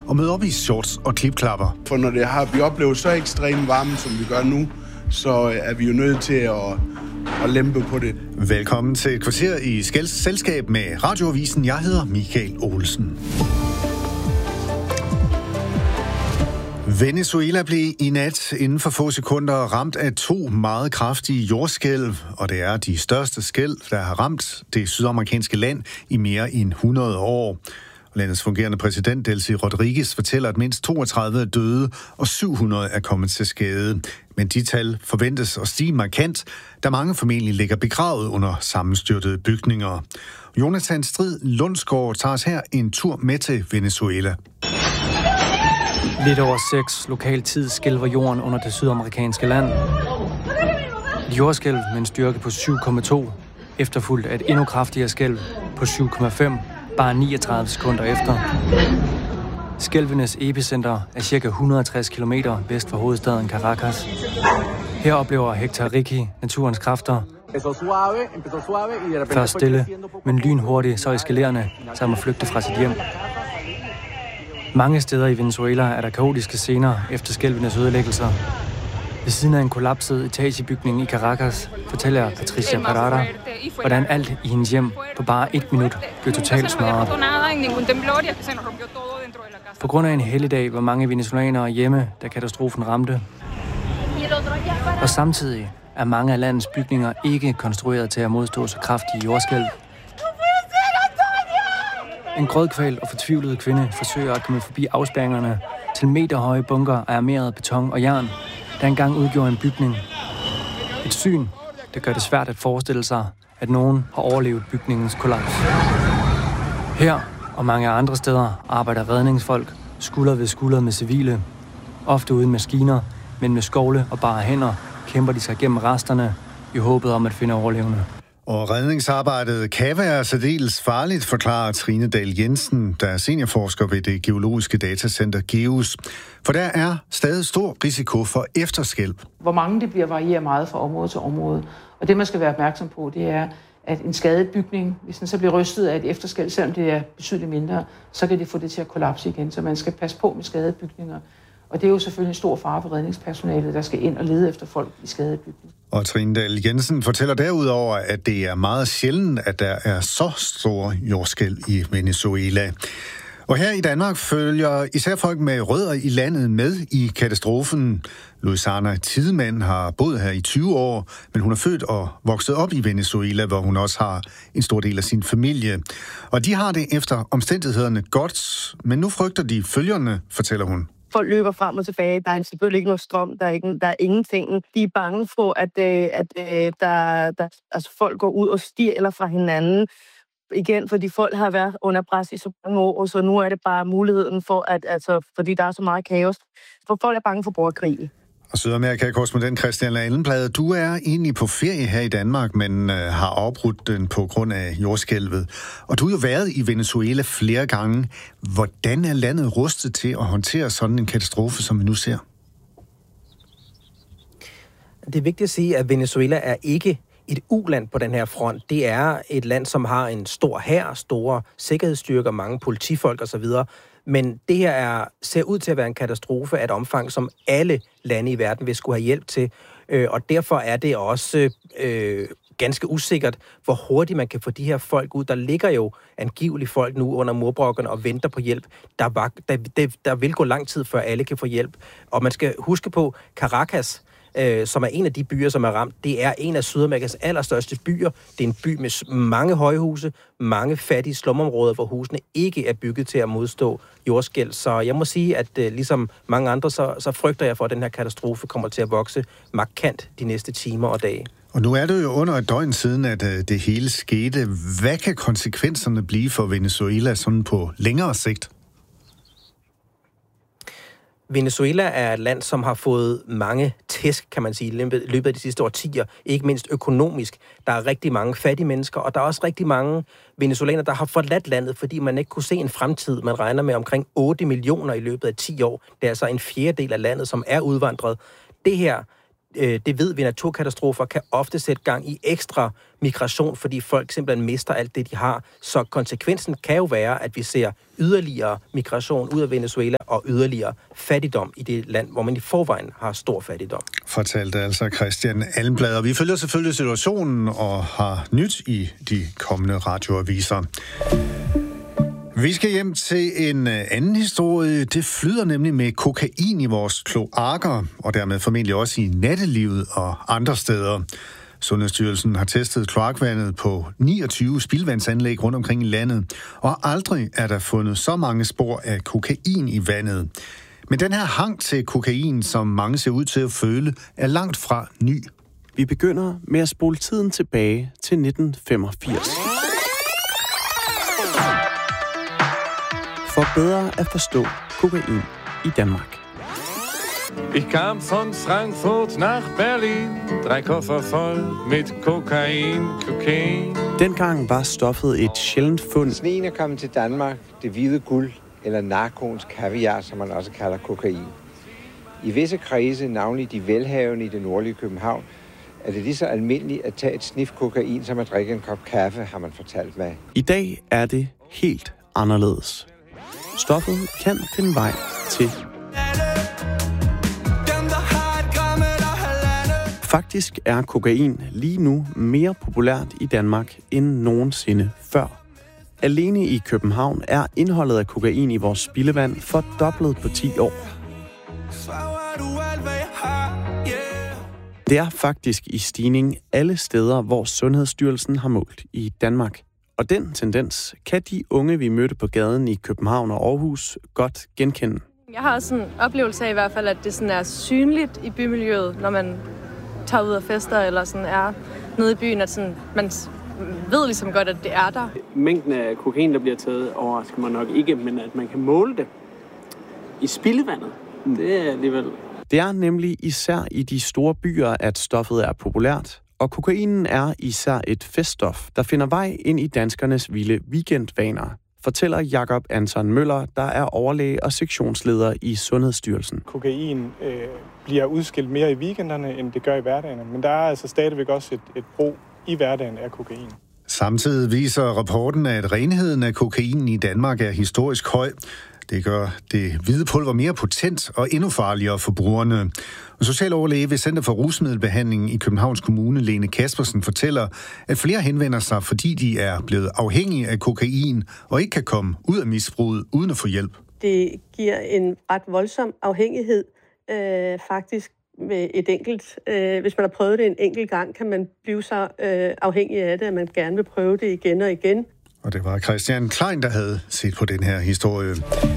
og møde op i shorts og klipklapper. For når vi oplever så ekstrem varme, som vi gør nu, så er vi jo nødt til at lempe på det. Velkommen til et kvarter i selskab med Radioavisen. Jeg hedder Michael Olsen. Venezuela blev i nat inden for få sekunder ramt af 2 meget kraftige jordskælv, og det er de største skælv, der har ramt det sydamerikanske land i mere end 100 år. Landets fungerende præsident Delcy Rodriguez fortæller, at mindst 32 er døde og 700 er kommet til skade. Men de tal forventes at stige markant, da mange formentlig ligger begravet under sammenstyrtede bygninger. Jonathan Strid Lundsgaard tager os her en tur med til Venezuela. Lidt over 6 lokal tid skælver jorden under det sydamerikanske land. Et jordskælv med en styrke på 7,2, efterfulgt af et endnu kraftigere skælv på 7,5, bare 39 sekunder efter. Skælvenes epicenter er ca. 160 km vest for hovedstaden Caracas. Her oplever Hector Ricky naturens kræfter. Først stille, men lynhurtigt så eskalerende, så han må flygte fra sit hjem. Mange steder i Venezuela er der kaotiske scener efter skælvenes ødelæggelser. Ved siden af en kollapset etagebygning i Caracas fortæller Patricia Parada, hvordan alt i hendes hjem på bare 1 minut blev totalt smadret. På grund af en helligdag var mange venezuelanere hjemme, da katastrofen ramte. Og samtidig er mange af landets bygninger ikke konstrueret til at modstå så kraftige jordskælv. En grødkvalt og fortvivlet kvinde forsøger at komme forbi afspærringerne til meterhøje bunker af armeret beton og jern, der engang udgjorde en bygning. Et syn, der gør det svært at forestille sig, at nogen har overlevet bygningens kollaps. Her og mange andre steder arbejder redningsfolk skulder ved skulder med civile. Ofte uden maskiner, men med skovle og bare hænder kæmper de sig gennem resterne i håbet om at finde overlevende. Og redningsarbejdet kan være særdeles farligt, forklarer Trine Dahl Jensen, der er seniorforsker ved det geologiske datacenter GEUS. For der er stadig stor risiko for efterskælv. Hvor mange det bliver varierer meget fra område til område. Og det, man skal være opmærksom på, det er, at en skadet bygning, hvis den så bliver rystet af et efterskælv, selvom det er betydeligt mindre, så kan det få det til at kollapse igen. Så man skal passe på med skadede bygninger. Og det er jo selvfølgelig en stor fare for redningspersonalet, der skal ind og lede efter folk i skadede bygninger. Og Trine Dahl Jensen fortæller derudover, at det er meget sjældent, at der er så store jordskælv i Venezuela. Og her i Danmark følger især folk med rødder i landet med i katastrofen. Louisana Tidemand har boet her i 20 år, men hun er født og vokset op i Venezuela, hvor hun også har en stor del af sin familie. Og de har det efter omstændighederne godt, men nu frygter de følgerne, fortæller hun. Folk løber frem og tilbage. Der er selvfølgelig ikke noget strøm. Der er ingenting. De er bange for, at folk går ud og stjæler fra hinanden. Igen, fordi folk har været under pres i så mange år, så nu er det bare muligheden for, fordi der er så meget kaos. For folk er bange for borgerkrig. Og Sydamerika-korrespondent Christian Allenblad, du er egentlig på ferie her i Danmark, men har afbrudt den på grund af jordskælvet. Og du har jo været i Venezuela flere gange. Hvordan er landet rustet til at håndtere sådan en katastrofe, som vi nu ser? Det er vigtigt at sige, at Venezuela er ikke et uland på den her front. Det er et land, som har en stor hær, store sikkerhedsstyrker, mange politifolk osv., men det her ser ud til at være en katastrofe af et omfang, som alle lande i verden vil skulle have hjælp til. Og derfor er det også ganske usikkert, hvor hurtigt man kan få de her folk ud. Der ligger jo angiveligt folk nu under murbrokkerne og venter på hjælp. Der vil gå lang tid, før alle kan få hjælp. Og man skal huske på, Caracas, som er en af de byer, som er ramt, det er en af Sydamerikas allerstørste byer. Det er en by med mange højhuse, mange fattige slumområder, hvor husene ikke er bygget til at modstå jordskælv. Så jeg må sige, at ligesom mange andre, så frygter jeg for, at den her katastrofe kommer til at vokse markant de næste timer og dage. Og nu er det jo under et døgn siden, at det hele skete. Hvad kan konsekvenserne blive for Venezuela sådan på længere sigt? Venezuela er et land, som har fået mange tæsk, kan man sige, i løbet af de sidste årtier, ikke mindst økonomisk. Der er rigtig mange fattige mennesker, og der er også rigtig mange venezuelanere, der har forladt landet, fordi man ikke kunne se en fremtid. Man regner med omkring 8 millioner i løbet af 10 år. Det er altså en fjerdedel af landet, som er udvandret. Det her, det ved vi, naturkatastrofer kan ofte sætte gang i ekstra migration, fordi folk simpelthen mister alt det, de har. Så konsekvensen kan jo være, at vi ser yderligere migration ud af Venezuela og yderligere fattigdom i det land, hvor man i forvejen har stor fattigdom. Fortalte altså Christian Almblad, og vi følger selvfølgelig situationen og har nyt i de kommende radioaviser. Vi skal hjem til en anden historie. Det flyder nemlig med kokain i vores kloakker, og dermed formentlig også i nattelivet og andre steder. Sundhedsstyrelsen har testet kloakvandet på 29 spildevandsanlæg rundt omkring i landet, og aldrig er der fundet så mange spor af kokain i vandet. Men den her hang til kokain, som mange ser ud til at føle, er langt fra ny. Vi begynder med at spole tiden tilbage til 1985. For bedre at forstå kokain i Danmark. Ich kam von Frankfurt nach Berlin, 3 Koffer voll mit kokain. Dengang var stoffet et sjældent fund. Sneen er kommet til Danmark, det hvide guld, eller narkoens kaviar, som man også kalder kokain. I visse kredse, navnlig de velhavende i det nordlige København, er det lige så almindeligt at tage et snif kokain, som at drikke en kop kaffe, har man fortalt mig. I dag er det helt anderledes. Stoffet kan finde vej til. Faktisk er kokain lige nu mere populært i Danmark end nogensinde før. Alene i København er indholdet af kokain i vores spildevand fordoblet på 10 år. Det er faktisk i stigning alle steder, hvor Sundhedsstyrelsen har målt i Danmark. Og den tendens kan de unge, vi mødte på gaden i København og Aarhus, godt genkende. Jeg har sådan en oplevelse af i hvert fald, at det sådan er synligt i bymiljøet, når man tager ud og fester eller sådan er nede i byen, at sådan, man ved ligesom godt, at det er der. Mængden af kokain, der bliver taget, overrasker mig nok ikke, men at man kan måle det i spildevandet, det er alligevel. Det er nemlig især i de store byer, at stoffet er populært, og kokainen er især et feststof, der finder vej ind i danskernes vilde weekendvaner, fortæller Jakob Anton Møller, der er overlæge og sektionsleder i Sundhedsstyrelsen. Kokain bliver udskilt mere i weekenderne, end det gør i hverdagen, men der er altså stadigvæk også et brug i hverdagen af kokain. Samtidig viser rapporten, at renheden af kokain i Danmark er historisk høj. Det gør det hvide pulver mere potent og endnu farligere for brugerne. Og socialoverlæge ved Center for Rusmiddelbehandling i Københavns Kommune, Lene Kaspersen, fortæller, at flere henvender sig, fordi de er blevet afhængige af kokain og ikke kan komme ud af misbruget uden at få hjælp. Det giver en ret voldsom afhængighed, faktisk med et enkelt. Hvis man har prøvet det en enkelt gang, kan man blive så afhængig af det, at man gerne vil prøve det igen og igen. Og det var Christian Klein, der havde set på den her historie.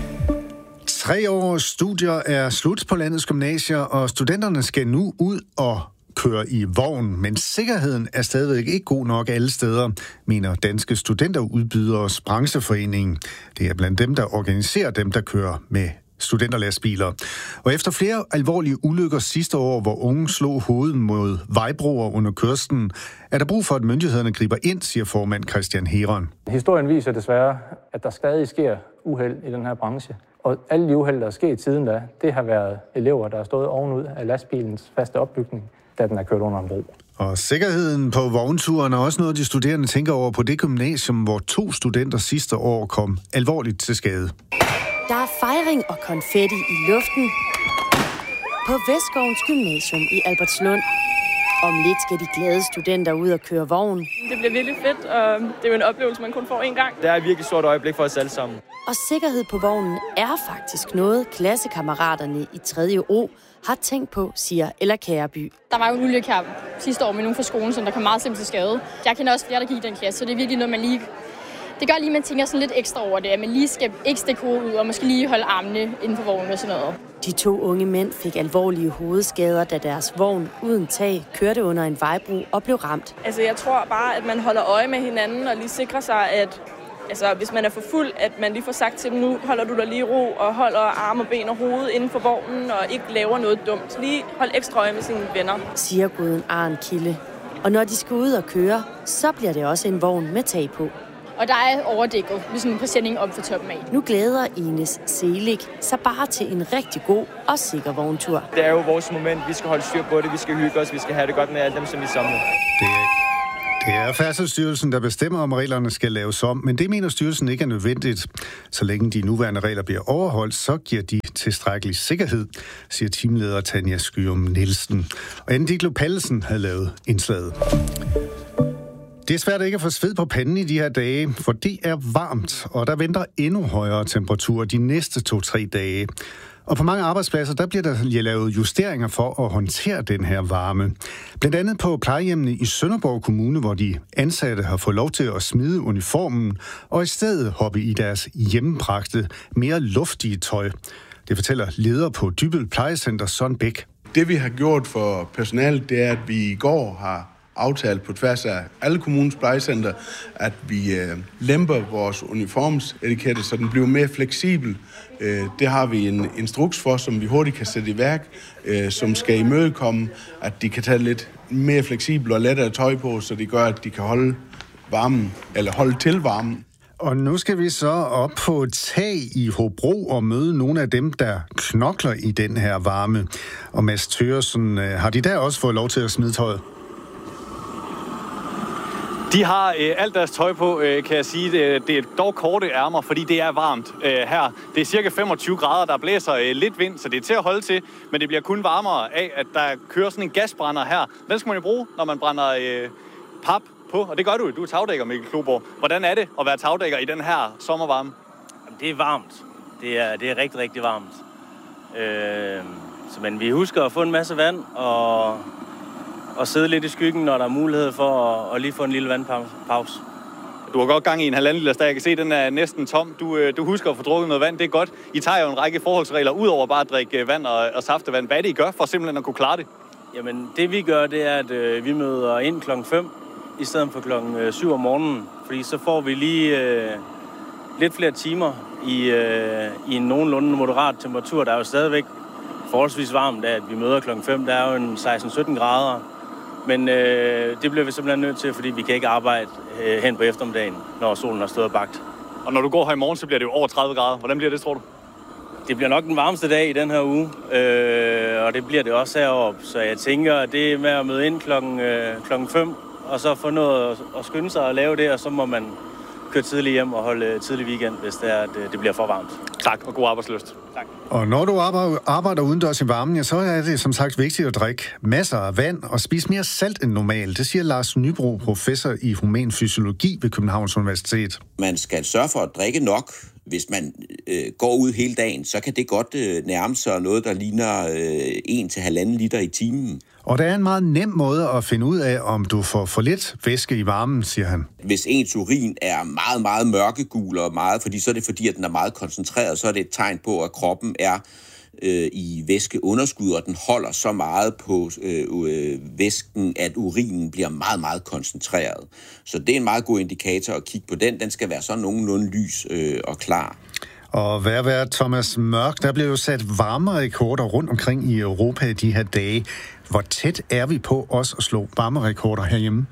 3 års studier er slut på landets gymnasier, og studenterne skal nu ud og køre i vogn. Men sikkerheden er stadigvæk ikke god nok alle steder, mener Danske Studenterudbyderes brancheforening. Det er blandt dem, der organiserer dem, der kører med studenterlastbiler. Og efter flere alvorlige ulykker sidste år, hvor unge slog hovedet mod vejbroer under kørslen, er der brug for, at myndighederne griber ind, siger formand Christian Heron. Historien viser desværre, at der stadig sker uheld i den her branche. Og alle de uheld, der er sket siden da, det har været elever, der har stået ovenud af lastbilens faste opbygning, da den er kørt under en bro. Og sikkerheden på vognturen er også noget, de studerende tænker over på det gymnasium, hvor 2 studenter sidste år kom alvorligt til skade. Der er fejring og konfetti i luften på Vestskovens Gymnasium i Albertslund. Om lidt skal de glade studenter ud og køre vogn. Det bliver virkelig fedt, og det er jo en oplevelse, man kun får én gang. Det er et virkelig stort øjeblik for os alle sammen. Og sikkerhed på vognen er faktisk noget, klassekammeraterne i 3. O har tænkt på, siger Ella Kæreby. Der var jo en ulykke her sidste år med nogen fra skolen, som der kom meget simpelt til skade. Jeg kender også flere, der gik i den klasse, så det er virkelig noget, man lige... Det gør lige, at man tænker sådan lidt ekstra over det, at man lige skal ikke stikke hovedet ud, og måske lige holde armene inden for vognen og sådan noget. De 2 unge mænd fik alvorlige hovedskader, da deres vogn uden tag kørte under en vejbro og blev ramt. Altså, jeg tror bare, at man holder øje med hinanden og lige sikrer sig, at hvis man er for fuld, at man lige får sagt til dem, nu holder du dig lige i ro og holder arme og ben og hoved inden for vognen og ikke laver noget dumt. Lige hold ekstra øje med sine venner, siger Guden Arne Kilde. Og når de skal ud og køre, så bliver det også en vogn med tag på. Og der er overdækket med sådan en præsending op for toppen af. Nu glæder Ines Selig sig bare til en rigtig god og sikker vogntur. Det er jo vores moment. Vi skal holde styr på det, vi skal hygge os, vi skal have det godt med alle dem, som vi samler. Det er Færdselsstyrelsen, der bestemmer, om reglerne skal laves om, men det mener styrelsen ikke er nødvendigt. Så længe de nuværende regler bliver overholdt, så giver de tilstrækkelig sikkerhed, siger teamleder Tanja Skyum Nielsen. Og Andy Glopallesen havde lavet indslaget. Det er svært ikke at få sved på panden i de her dage, for det er varmt, og der venter endnu højere temperaturer de næste 2-3 dage. Og på mange arbejdspladser, der bliver der lavet justeringer for at håndtere den her varme. Blandt andet på plejehjemmene i Sønderborg Kommune, hvor de ansatte har fået lov til at smide uniformen og i stedet hoppe i deres hjemmebragte, mere luftige tøj. Det fortæller leder på Dybbøl Plejecenter, Søren Bæk. Det vi har gjort for personalet, det er, at vi i går har aftalt på tværs af alle kommunens plejecenter, at vi lemper vores uniformsetikette, så den bliver mere fleksibel. Det har vi en instruks for, som vi hurtigt kan sætte i værk, som skal imødekomme, at de kan tage lidt mere fleksibel og lettere tøj på, så det gør, at de kan holde varmen, eller holde til varmen. Og nu skal vi så op på et tag i Hobro og møde nogle af dem, der knokler i den her varme. Og Mads Thøgersen, har de der også fået lov til at smide tøjet? De har alt deres tøj på, kan jeg sige. Det er dog korte ærmer, fordi det er varmt her. Det er cirka 25 grader, der blæser lidt vind, så det er til at holde til. Men det bliver kun varmere af, at der kører sådan en gasbrænder her. Den skal man jo bruge, når man brænder pap på. Og det gør du. Du er tagdækker, Mikkel Kloborg. Hvordan er det at være tagdækker i den her sommervarme? Det er varmt. Det er rigtig, rigtig varmt. Men vi husker at få en masse vand og sidde lidt i skyggen, når der er mulighed for at lige få en lille vandpause. Du har godt gang i en 1,5 liter, der jeg kan se, den er næsten tom. Du husker at få drukket noget vand, det er godt. I tager jo en række forholdsregler, udover bare at drikke vand og saftevand. Hvad er det, I gør for simpelthen at kunne klare det? Jamen, det vi gør, det er, at vi møder ind klokken 5, i stedet for klokken 7 om morgenen. Fordi så får vi lige lidt flere timer i en nogenlunde moderat temperatur. Der er jo stadigvæk forholdsvis varmt, at vi møder klokken 5. Der er jo en 16-17 grader. Men det bliver vi simpelthen nødt til, fordi vi kan ikke arbejde hen på eftermiddagen, når solen har stået og bagt. Og når du går her i morgen, så bliver det jo over 30 grader. Hvordan bliver det, tror du? Det bliver nok den varmeste dag i den her uge, og det bliver det også heroppe. Så jeg tænker, at det er med at møde ind klokken 5, og så få noget at skynde sig og lave det, og så må man køre tidligt hjem og holde tidlig weekend, hvis det er, at det bliver for varmt. Tak, og god arbejdslyst. Tak. Og når du arbejder udendørs i varmen, ja, så er det som sagt vigtigt at drikke masser af vand og spise mere salt end normalt. Det siger Lars Nybro, professor i human fysiologi ved Københavns Universitet. Man skal sørge for at drikke nok. Hvis man går ud hele dagen, så kan det godt nærme sig noget, der ligner 1-1,5 liter i timen. Og der er en meget nem måde at finde ud af, om du får for lidt væske i varmen, siger han. Hvis ens urin er meget, meget mørkegul og meget, så er det fordi, at den er meget koncentreret, så er det et tegn på, at kroppen er i væskeunderskud, og den holder så meget på væsken, at urinen bliver meget, meget koncentreret. Så det er en meget god indikator at kigge på den. Den skal være sådan nogenlunde lys og klar. Og hvad Thomas Mørk, der bliver jo sat varmerekorder rundt omkring i Europa i de her dage. Hvor tæt er vi på os at slå varmerekorder herhjemme?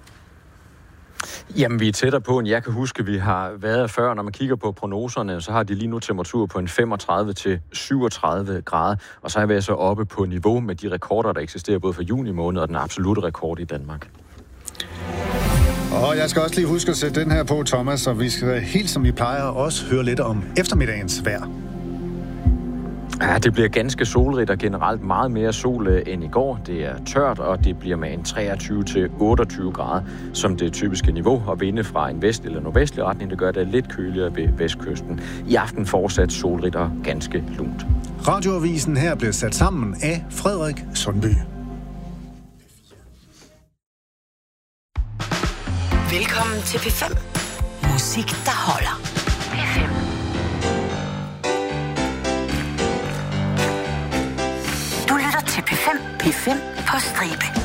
Jamen, vi er tættere på, end jeg kan huske, vi har været før. Når man kigger på prognoserne, så har de lige nu temperatur på en 35-37 grader. Og så er vi så oppe på niveau med de rekorder, der eksisterer både for juni måned og den absolutte rekord i Danmark. Og jeg skal også lige huske at sætte den her på, Thomas, og vi skal helt som vi plejer også høre lidt om eftermiddagens vejr. Ja, det bliver ganske solrigt og generelt meget mere sol end i går. Det er tørt, og det bliver med en 23-28 grader som det typiske niveau. Og vinde fra en vest- eller nordvestlig retning, det gør det lidt køligere ved vestkysten. I aften fortsat solrigt og ganske lunt. Radioavisen her blev sat sammen af Frederik Sundby. Velkommen til P5. Musik, der holder. P5. Du lytter til P5. P5 på stribe.